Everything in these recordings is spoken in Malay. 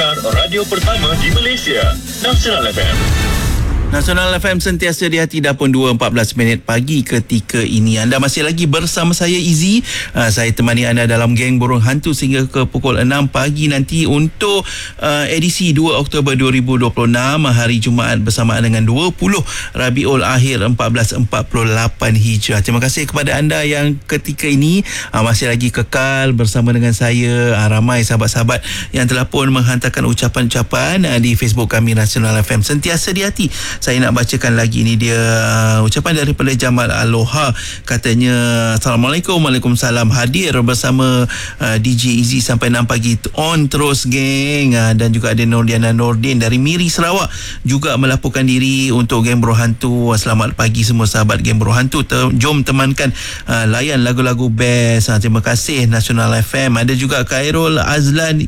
dengar radio pertama di Malaysia, Nasional FM. Nasional FM sentiasa di hati dah pun 2.14 pagi ketika ini. Anda masih lagi bersama saya Izzy. Saya temani anda dalam Geng Burung Hantu sehingga ke pukul 6 pagi nanti untuk edisi 2 Oktober 2026 hari Jumaat bersamaan dengan 20 Rabiul Akhir 1448 Hijrah. Terima kasih kepada anda yang ketika ini masih lagi kekal bersama dengan saya. Ramai sahabat-sahabat yang telah pun menghantarkan ucapan-ucapan di Facebook kami Nasional FM sentiasa di hati. Saya nak bacakan lagi ni dia ucapan daripada Jamal Aloha. Katanya Assalamualaikum. Waalaikumsalam. Hadir bersama DJ Izzy sampai 6 pagi. On terus geng. Dan juga ada Nordiana Nordin dari Miri Sarawak juga melaporkan diri untuk Geng Burung Hantu. Selamat pagi semua sahabat Geng Burung Hantu. Jom temankan layan lagu-lagu best. Terima kasih Nasional FM. Ada juga Khairul Azlan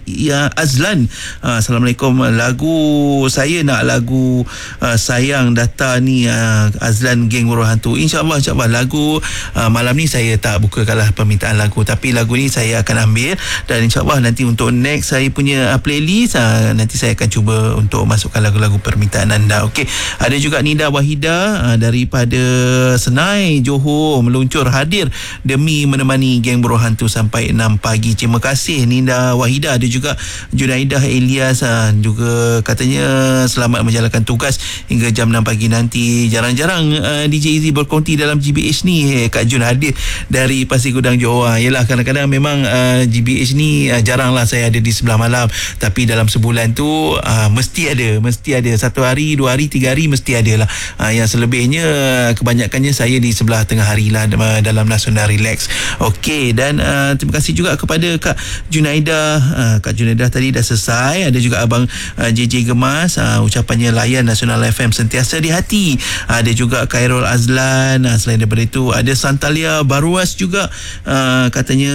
Assalamualaikum. Lagu saya nak lagu sayang data ni Azlan Geng Burung Hantu. InsyaAllah lagu malam ni saya tak bukakanlah permintaan lagu, tapi lagu ni saya akan ambil dan insyaAllah nanti untuk next saya punya playlist nanti saya akan cuba untuk masukkan lagu-lagu permintaan anda. Okey, ada juga Nida Wahida daripada Senai Johor meluncur hadir demi menemani Geng Burung Hantu sampai 6 pagi. Terima kasih Nida Wahida. Ada juga Junaidah Elias juga katanya selamat menjalankan tugas hingga jam 6 pagi nanti. Jarang-jarang DJ Izzy berkonti dalam GBH ni. Kak Jun hadir dari Pasir Gudang Johor. Yelah, kadang-kadang memang GBH ni jaranglah saya ada di sebelah malam, tapi dalam sebulan tu mesti ada 1 hari, 2 hari, 3 hari mesti ada lah. Yang selebihnya kebanyakannya saya di sebelah tengah hari lah dalam Nasional Relax. Okey, dan terima kasih juga kepada Kak Junaidah. Kak Junaidah tadi dah selesai. Ada juga Abang JJ Gemas, ucapannya layan Nasional FM sentiasa di hati. Ada juga Khairul Azlan. Selain daripada itu ada Santalia Baruas juga, katanya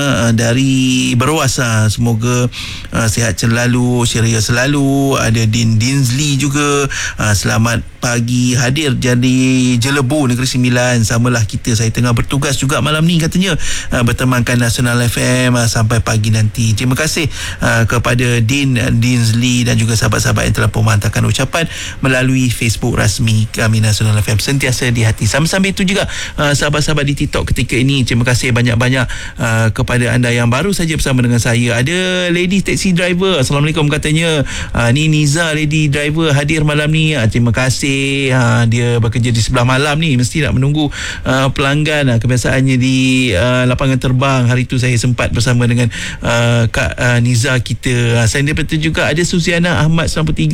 dari Baruas. Semoga sihat selalu, ceria selalu. Ada Din Dinsley juga, selamat pagi, hadir jadi Jelebu Negeri Sembilan. Samalah kita, saya tengah bertugas juga malam ni katanya, bertemankan Nasional FM sampai pagi nanti. Terima kasih kepada Din Dinsley dan juga sahabat-sahabat yang telah menghantarkan ucapan melalui Facebook rasmi kami Nasional FM sentiasa di hati. Sama-sama itu juga sahabat-sahabat di TikTok ketika ini. Terima kasih banyak-banyak kepada anda yang baru saja bersama dengan saya. Ada Lady Taxi Driver, Assalamualaikum katanya. Ni Niza Lady Driver hadir malam ni. Terima kasih. Dia bekerja di sebelah malam ni, mesti nak menunggu pelanggan. Kebiasaannya di lapangan terbang. Hari tu saya sempat bersama dengan Kak Niza kita. Selain daripada itu juga ada Suziana Ahmad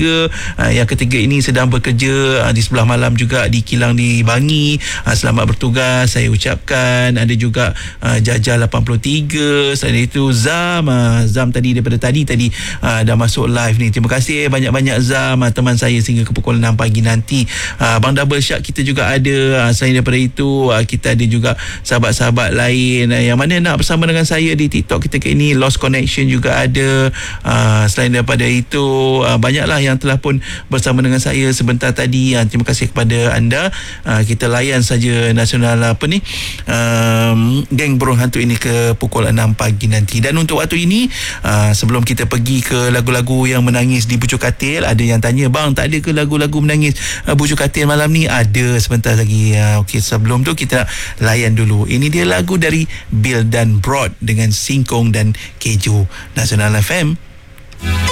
93 yang ketiga ini sedang bekerja di sebelah malam juga di kilang di Bangi. Selamat bertugas saya ucapkan. Ada juga Jaja 83. Selain itu Zam tadi daripada tadi dah masuk live ni. Terima kasih banyak-banyak Zam, teman saya sehingga ke pukul 6 pagi nanti. Bang Double Shark kita juga ada. Selain daripada itu kita ada juga sahabat-sahabat lain yang mana nak bersama dengan saya di TikTok kita ini. Lost Connection juga ada. Selain daripada itu banyaklah yang telah pun bersama dengan saya sebentar tadi. Terima kasih kepada anda. Kita layan saja Nasional Geng Burung Hantu ini ke pukul 6 pagi nanti. Dan untuk waktu ini sebelum kita pergi ke lagu-lagu yang menangis di Bucu Katil, ada yang tanya, bang tak ada ke lagu-lagu menangis Bucu Katil malam ni? Ada sebentar lagi. Okey, sebelum tu kita nak layan dulu. Ini dia lagu dari Bill dan Broad dengan Singkong dan Keju. Nasional FM.